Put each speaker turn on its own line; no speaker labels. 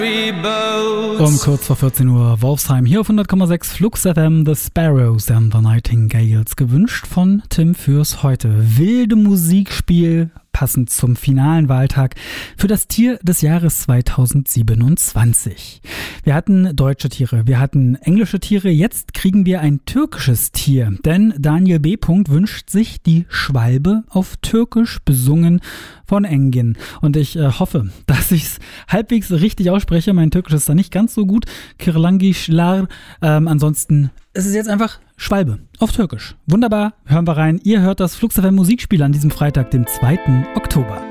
Um kurz vor 14 Uhr Wolfsheim hier auf 100,6 Flux FM, The Sparrows and the Nightingales, gewünscht von Tim fürs heute. Wilde Musikspiel, passend zum finalen Wahltag für das Tier des Jahres 2027. Wir hatten deutsche Tiere, wir hatten englische Tiere, jetzt kriegen wir ein türkisches Tier, denn Daniel B. wünscht sich die Schwalbe auf Türkisch, besungen von Engin. Und ich hoffe, dass ich es halbwegs richtig ausspreche. Mein Türkisch ist da nicht ganz so gut. Kirlangishlar. Ansonsten ist es jetzt einfach Schwalbe auf Türkisch. Wunderbar, hören wir rein. Ihr hört das Flux FM Musikspiel an diesem Freitag, dem 2. Oktober.